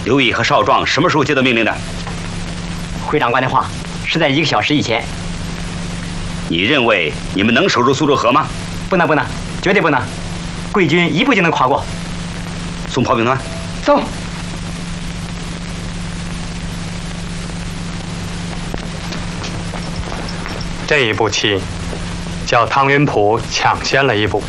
刘毅和少壮什么时候接到命令的？ 回长官的话是在1个小时以前。 你认为你们能守住苏州河吗？ 不能，绝对不能。贵军1步就能跨过。 送炮兵团。 走。 这一步棋，叫汤云甫抢先了一步。